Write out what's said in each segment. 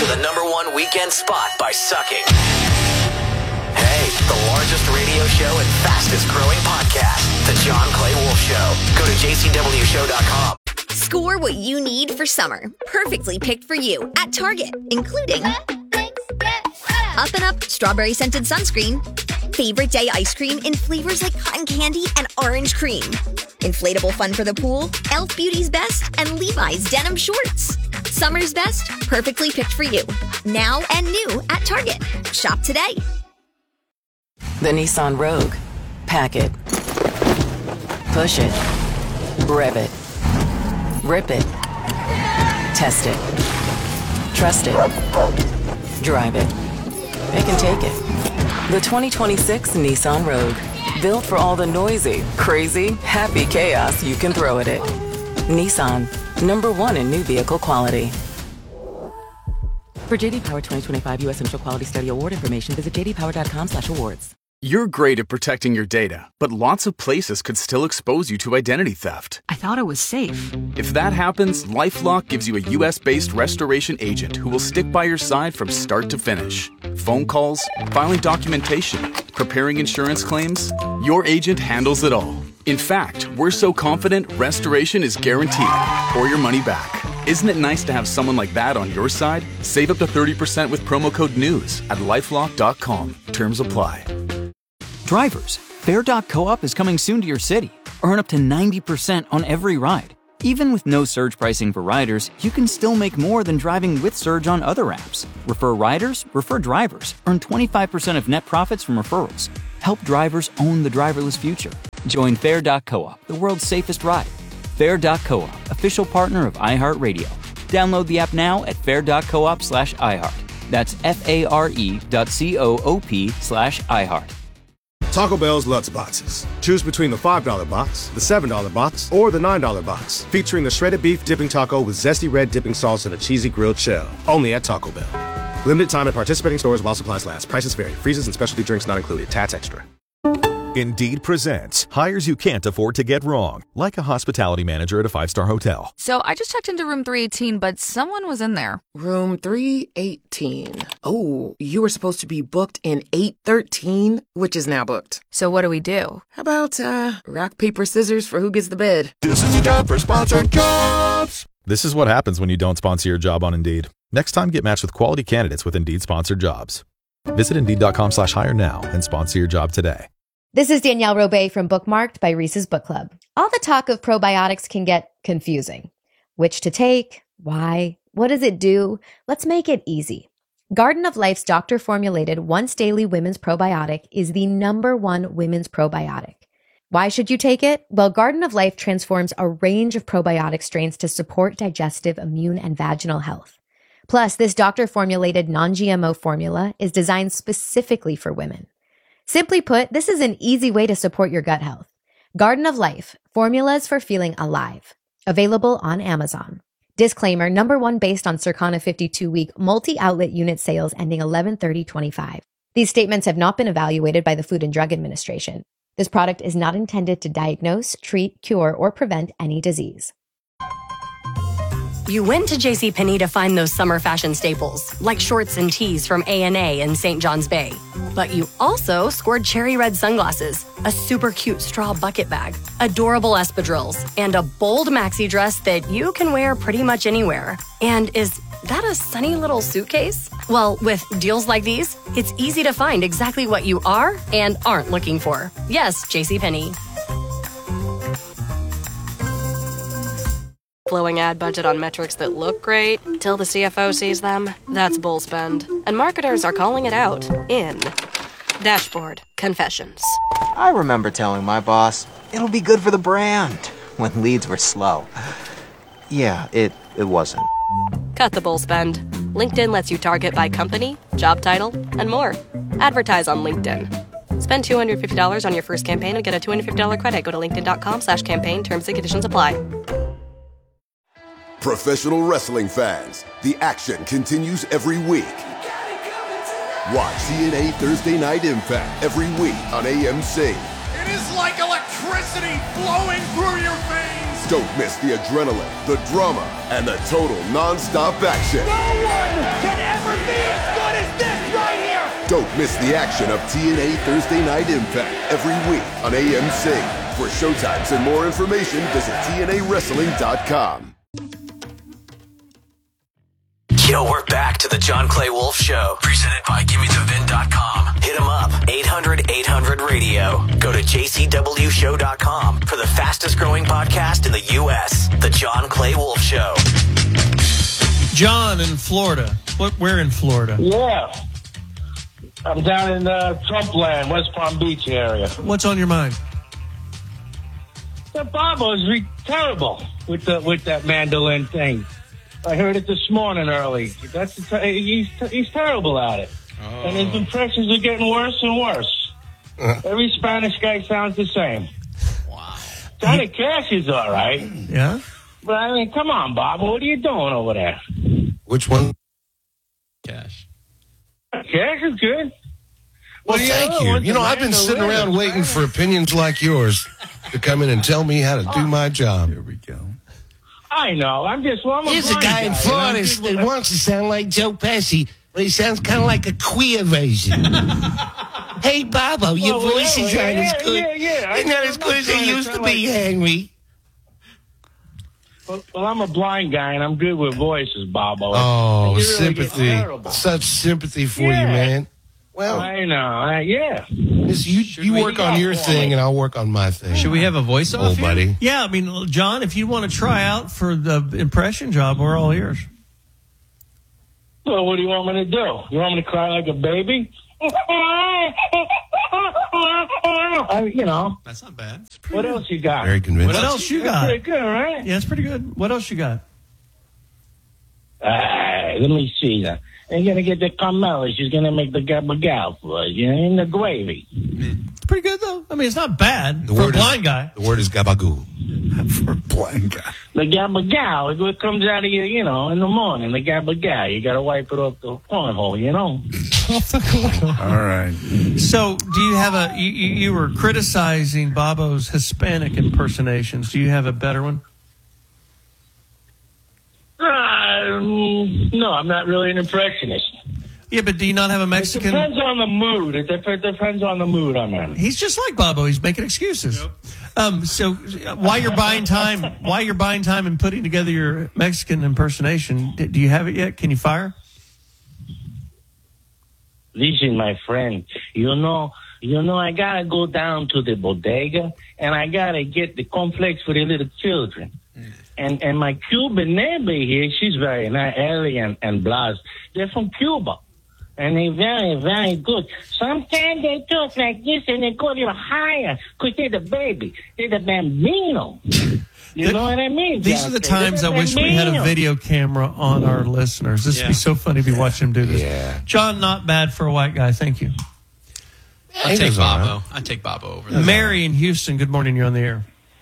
the #1 weekend spot by sucking. Hey, the largest radio show and fastest growing podcast, The John Clay Wolf Show. Go to jcwshow.com. Score what you need for summer. Perfectly picked for you at Target, including Up and Up strawberry scented sunscreen, favorite day ice cream in flavors like cotton candy and orange cream, inflatable fun for the pool, Elf Beauty's Best, and Levi's denim shorts. Summer's best, perfectly picked for you. Now and new at Target. Shop today. The Nissan Rogue. Pack it. Push it. Rev it. Rip it. Test it. Trust it. Drive it. It can take it. The 2026 Nissan Rogue. Built for all the noisy, crazy, happy chaos you can throw at it. Nissan. #1 in new vehicle quality. For JD Power 2025 U.S. Initial Quality Study Award information, visit jdpower.com/awards. You're great at protecting your data, but lots of places could still expose you to identity theft. I thought it was safe. If that happens, LifeLock gives you a U.S.-based restoration agent who will stick by your side from start to finish. Phone calls, filing documentation, preparing insurance claims, your agent handles it all. In fact, we're so confident restoration is guaranteed or your money back. Isn't it nice to have someone like that on your side? Save up to 30% with promo code NEWS at LifeLock.com. Terms apply. Drivers, Fair.coop is coming soon to your city. Earn up to 90% on every ride. Even with no surge pricing for riders, you can still make more than driving with Surge on other apps. Refer riders, refer drivers. Earn 25% of net profits from referrals. Help drivers own the driverless future. Join Fair.coop, the world's safest ride. Fair.coop, official partner of iHeartRadio. Download the app now at fair.coop/iHeart. That's FARE.coop/iHeart. Taco Bell's Lutz Boxes. Choose between the $5 box, the $7 box, or the $9 box, featuring the shredded beef dipping taco with zesty red dipping sauce and a cheesy grilled shell. Only at Taco Bell. Limited time at participating stores while supplies last. Prices vary. Freezes and specialty drinks not included. Tax extra. Indeed presents hires you can't afford to get wrong, like a hospitality manager at a 5-star hotel. So I just checked into room 318, but someone was in there. Room 318. Oh, you were supposed to be booked in 813, which is now booked. So what do we do? How about rock, paper, scissors for who gets the bed? This is your job for sponsored jobs. This is what happens when you don't sponsor your job on Indeed. Next time, get matched with quality candidates with Indeed sponsored jobs. Visit Indeed.com/hire now and sponsor your job today. This is Danielle Robay from Bookmarked by Reese's Book Club. All the talk of probiotics can get confusing. Which to take? Why? What does it do? Let's make it easy. Garden of Life's doctor-formulated once-daily women's probiotic is the #1 women's probiotic. Why should you take it? Well, Garden of Life transforms a range of probiotic strains to support digestive, immune, and vaginal health. Plus, this doctor-formulated non-GMO formula is designed specifically for women. Simply put, this is an easy way to support your gut health. Garden of Life, formulas for feeling alive. Available on Amazon. Disclaimer, #1 based on Circana 52-week multi-outlet unit sales ending 11/30/25. These statements have not been evaluated by the Food and Drug Administration. This product is not intended to diagnose, treat, cure, or prevent any disease. You went to JCPenney to find those summer fashion staples, like shorts and tees from A&A and St. John's Bay. But you also scored cherry red sunglasses, a super cute straw bucket bag, adorable espadrilles, and a bold maxi dress that you can wear pretty much anywhere. And is that a sunny little suitcase? Well, with deals like these, it's easy to find exactly what you are and aren't looking for. Yes, JCPenney. Blowing ad budget on metrics that look great till the CFO sees them. That's bull spend. And marketers are calling it out in Dashboard Confessions. I remember telling my boss, it'll be good for the brand, when leads were slow. Yeah, it wasn't. Cut the bull spend. LinkedIn lets you target by company, job title, and more. Advertise on LinkedIn. Spend $250 on your first campaign and get a $250 credit. Go to linkedin.com/campaign. Terms and conditions apply. Professional wrestling fans, the action continues every week. Watch TNA Thursday Night Impact every week on AMC. It is like electricity flowing through your veins. Don't miss the adrenaline, the drama, and the total non-stop action. No one can ever Don't miss the action of TNA Thursday Night Impact every week on AMC. For showtimes and more information, visit TNAWrestling.com. Yo, we're back to the John Clay Wolf Show, presented by GimmeTheVin.com. Hit him up, 800-800-RADIO. Go to JCWShow.com for the fastest growing podcast in the U.S., the John Clay Wolf Show. John in Florida. Where in Florida? Yeah. I'm down in Trump land, West Palm Beach area. What's on your mind? The Bobo's terrible with that mandolin thing. I heard it this morning early. He's terrible at it. Oh. And his impressions are getting worse and worse. Every Spanish guy sounds the same. Wow. Johnny Cash is all right. Yeah? But, I mean, come on, Bobo. What are you doing over there? Which one? Cash is good. Well, thank you. You know, I've been sitting around waiting for opinions like yours to come in and tell me how to do my job. Here we go. I know. Here's a guy in Florida that wants to sound like Joe Pesci, but he sounds kind of like a queer version. Hey, Bobo, your voices aren't as good. They're not as good as they used to be, Henry. Well, I'm a blind guy, and I'm good with voices, Bobo. Oh, really sympathy. Such sympathy for you, man. Well, I know. You work on your thing, and I'll work on my thing. Should we have a voice-off old buddy? Yeah, I mean, John, if you want to try out for the impression job, we're all ears. Well, what do you want me to do? You want me to cry like a baby? That's not bad. What else you got? Very convincing. What else you got? That's pretty good, right? Yeah, it's pretty good. What else you got? Let me see that. You're going to get the Carmela. She's going to make the gabagal for us, in the gravy. It's pretty good, though. I mean, it's not bad for a blind guy. The word is gabagoo. For a blind guy. The gabagal, it comes out of you, in the morning. The gabagal. You got to wipe it off the cornhole, Off the cornhole. All right. So, do you have you were criticizing Bobo's Hispanic impersonations. Do you have a better one? No, I'm not really an impressionist. Yeah, but do you not have a Mexican? It depends on the mood. It depends on the mood I'm in. He's just like Bobo. He's making excuses. Yep. So while you're buying time and putting together your Mexican impersonation, do you have it yet? Can you fire? Listen, my friend, I gotta go down to the bodega and I gotta get the cornflakes for the little children. And my Cuban neighbor here, she's very nice, Ellie and Blas. They're from Cuba. And they're very, very good. Sometimes they talk like this and they go a little higher because they're the baby. They're the bambino. You know what I mean? These are the times I wish we had a video camera on our listeners. This would be so funny if you watch them do this. Yeah. John, not bad for a white guy. Thank you. I'll take Bobo. I'll take Bobo over there. Mary in Houston, good morning. You're on the air.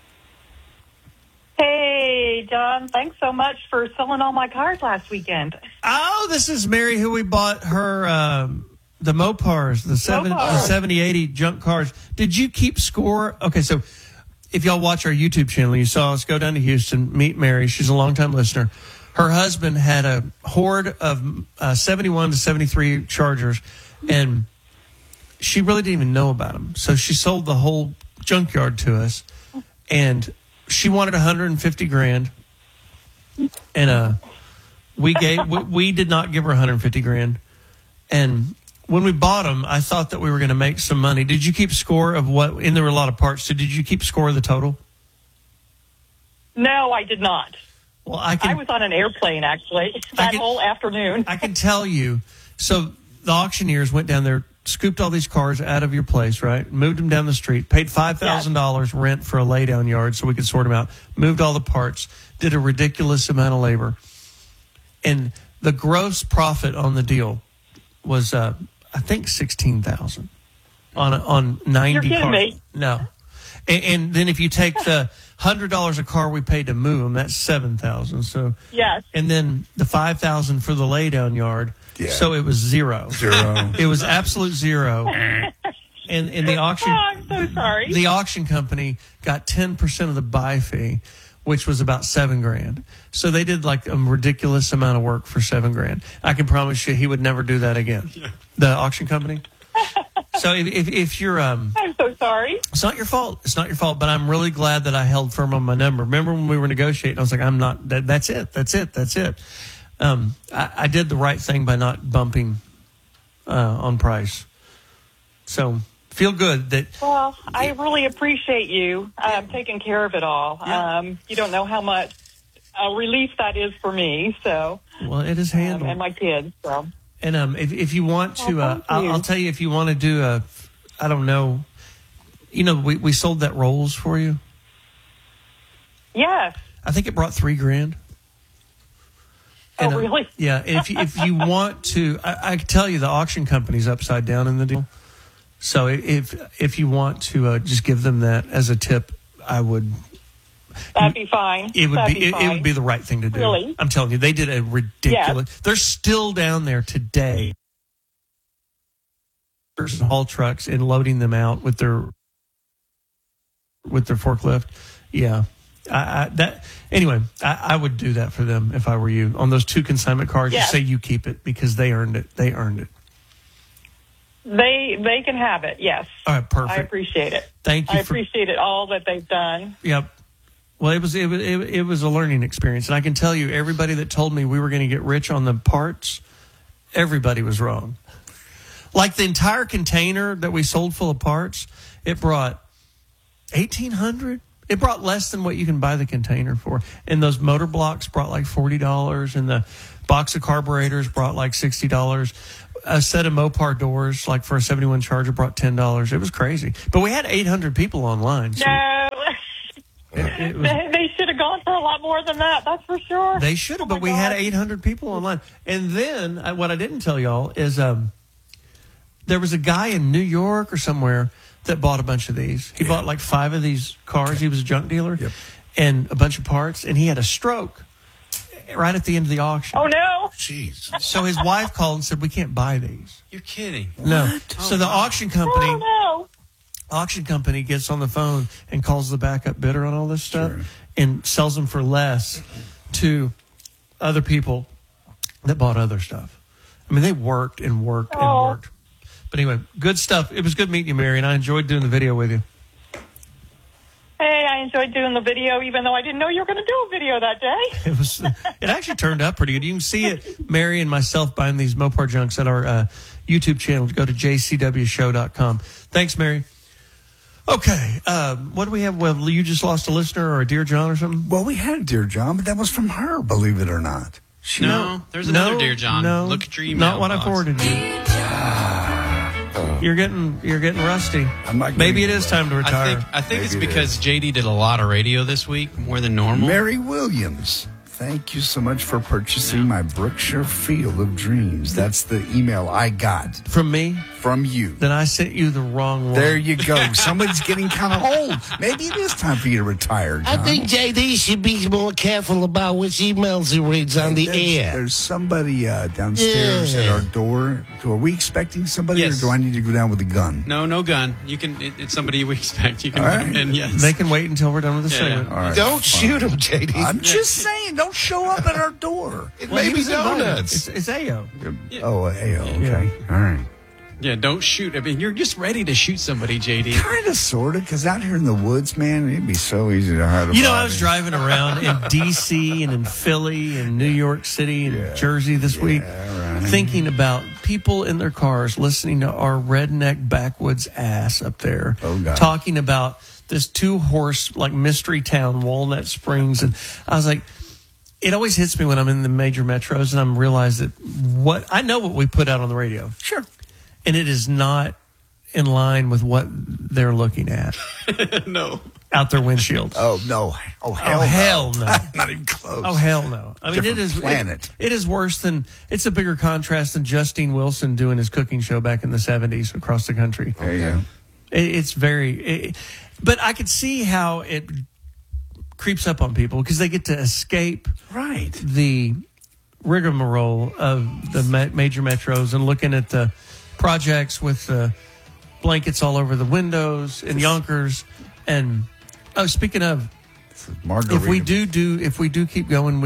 Hey, John, thanks so much for selling all my cars last weekend. Oh, this is Mary, who we bought her the Mopars, the 70, 80 junk cars. Did you keep score? Okay, so if y'all watch our YouTube channel, you saw us go down to Houston, meet Mary. She's a longtime listener. Her husband had a horde of 71 to 73 Chargers, and she really didn't even know about them. So she sold the whole junkyard to us, and she wanted $150,000, and we did not give her $150,000. And when we bought them, I thought that we were going to make some money. Did you keep score of what? And there were a lot of parts. So did you keep score of the total? No, I did not. Well, I was on an airplane actually that whole afternoon. I can tell you. So the auctioneers went down there, scooped all these cars out of your place, right? Moved them down the street, paid $5,000 rent for a laydown yard so we could sort them out, moved all the parts, did a ridiculous amount of labor. And the gross profit on the deal was, I think, $16,000 on 90 You're kidding cars. Me. No. And then if you take the $100 a car we paid to move them, that's $7,000. So yes. And then the $5,000 for the laydown yard. Yeah. So it was zero. It was absolute zero. And the auction. Oh, I'm so sorry. The auction company got 10% of the buy fee, which was about $7,000. So they did like a ridiculous amount of work for $7,000. I can promise you he would never do that again. The auction company. So if you're, I'm so sorry. It's not your fault. It's not your fault. But I'm really glad that I held firm on my number. Remember when we were negotiating? I was like, I'm not. That's it. I did the right thing by not bumping on price. So feel good that. Well, I really appreciate you taking care of it all. Yeah. You don't know how much a relief that is for me. So. Well, it is handled. And my kids. So. And if you want to, I'll tell you, if you want to do I don't know, we sold that Rolls for you. Yes. I think it brought $3,000. Oh, And, really? Yeah. And if you want to, I can tell you the auction company's upside down in the deal. So if you want to just give them that as a tip, I would. That'd be fine. It would be the right thing to do. Really? I'm telling you, they did a ridiculous. Yes. They're still down there today. Haul trucks and loading them out with their forklift. Yeah. I would do that for them if I were you. On those 2 consignment cars, Yes. Just say you keep it because they earned it. They earned it. They can have it. Yes. All right, perfect. I appreciate it. Thank you. I appreciate it all that they've done. Yep. Well, it was a learning experience, and I can tell you, everybody that told me we were going to get rich on the parts, everybody was wrong. Like the entire container that we sold full of parts, it brought $1,800. It brought less than what you can buy the container for. And those motor blocks brought like $40, and the box of carburetors brought like $60. A set of Mopar doors, like for a 71 Charger, brought $10. It was crazy. But we had 800 people online. So No. it was, They should have gone for a lot more than that. That's for sure. they should have, but we had 800 people online. And then what I didn't tell y'all is there was a guy in New York or somewhere that bought a bunch of these. He bought like 5 of these cars. He was a junk dealer. Yep. And a bunch of parts. And he had a stroke right at the the auction. Oh, no. Jeez. So his wife called and said, we can't buy these. You're kidding. No. So the auction company... Oh, no. Auction company gets on the phone and calls the backup bidder on all this stuff and sells them for less to other people that bought other stuff. I mean, they worked and worked and worked. But anyway, good stuff. It was good meeting you, Mary, and I enjoyed doing the video with you. Hey, I enjoyed doing the video, even though I didn't know you were going to do a video that day. It actually turned out pretty good. You can see it, Mary and myself buying these Mopar junks at our YouTube channel. Go to jcwshow.com. Thanks, Mary. Okay, what do we have? Well, you just lost a listener or a Dear John or something? Well, we had a Dear John, but that was from her, believe it or not. There's another Dear John. No, look at your email. Not what I forwarded you. You're getting rusty. Maybe it is time to retire. I think it's because JD did a lot of radio this week, more than normal. Mary Williams. Thank you so much for purchasing my Brookshire Field of Dreams. That's the email I got. From me? From you. Then I sent you the wrong one. There you go. Somebody's getting kind of old. Maybe it is time for you to retire, John. I think JD should be more careful about which emails he reads on the air. There's somebody downstairs at our door. Are we expecting somebody, Yes. or do I need to go down with a gun? No gun. You can. It's somebody we expect. You can. All right. And yes. They can wait until we're done with the segment. All right, Don't shoot him, JD. I'm just saying, don't show up at our door. It Well, may he be was invited. donuts. It's AO. Oh, AO. Okay. All right. Yeah, don't shoot. I mean, you're just ready to shoot somebody, JD. Kind of, sort of, because out here in the woods, man, it'd be so easy to hide a You know, body. I was driving around in D.C. and in Philly and New York City and Jersey this week, thinking about people in their cars listening to our redneck backwoods ass up there, talking about this 2-horse like mystery town, Walnut Springs, and I was like, it always hits me when I'm in the major metros and I'm realized that I know what we put out on the radio. Sure. And it is not in line with what they're looking at. No. Out their windshields. Oh, no. Oh, hell no. Not even close. Oh, hell no. I mean, Different it is planet. It is worse than, it's a bigger contrast than Justine Wilson doing his cooking show back in the 70s across the country. There you go. It's very, but I could see how it creeps up on people because they get to escape the rigmarole of the major metros and looking at the projects with the blankets all over the windows in Yonkers. And speaking of, Margarita. If we do keep going,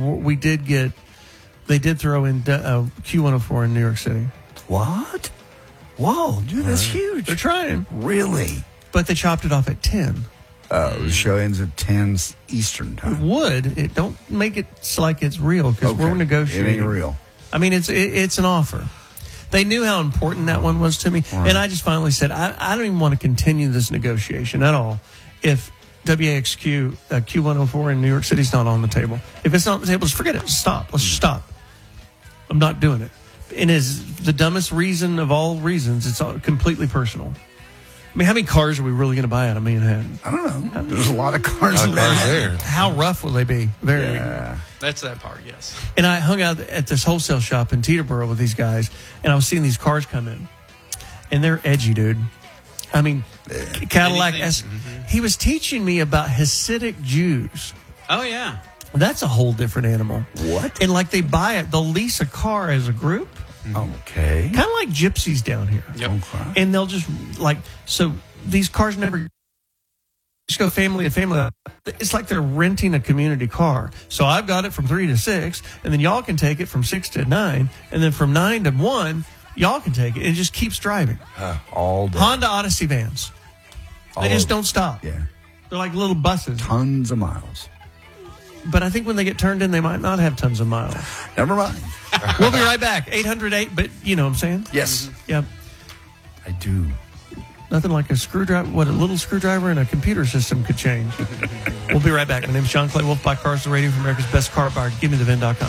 they did throw in Q104 in New York City. What? Whoa, dude, that's huge. They're trying. Really? But they chopped it off at 10. The show ends at 10 Eastern time. It would. It don't make it like it's real because we're negotiating. It ain't real. I mean, it's an offer. They knew how important that one was to me, and I just finally said, I don't even want to continue this negotiation at all if WAXQ Q104 in New York City is not on the table. If it's not on the table, just forget it. Just stop. Let's just stop. I'm not doing it. It is the dumbest reason of all reasons. It's all completely personal. I mean, how many cars are we really going to buy out of Manhattan? I don't know. There's a lot of cars in Manhattan. How rough will they be? Very. Yeah. That's that part, yes. And I hung out at this wholesale shop in Teterboro with these guys, and I was seeing these cars come in. And they're edgy, dude. I mean, Cadillac S. He was teaching me about Hasidic Jews. Oh, yeah. That's a whole different animal. What? And like they'll lease a car as a group. Okay. Kind of like gypsies down here. Yep. Okay. And they'll just so these cars never just go family to family. It's like they're renting a community car. So I've got it from 3 to 6, and then y'all can take it from 6 to 9, and then from 9 to 1, y'all can take it. It just keeps driving. All day. Honda Odyssey vans. They just don't stop. Yeah. They're like little buses. Tons of miles. But I think when they get turned in, they might not have tons of miles. Never mind. We'll be right back. 808, but you know what I'm saying? Yes. Yeah. I do. Nothing like a screwdriver, what a little screwdriver in a computer system could change. We'll be right back. My name is John Clay Wolf, by Cars Radio from America's Best Car Bar. GimmeTheVin.com.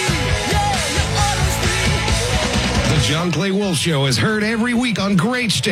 The John Clay Wolf Show is heard every week on Great State.